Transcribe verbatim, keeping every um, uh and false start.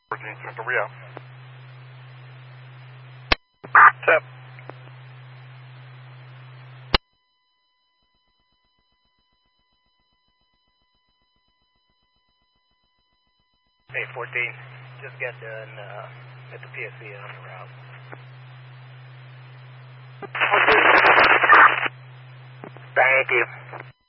Central Rio. Tip. eight fourteen, just got done uh, at the P S C on the route. Thank you.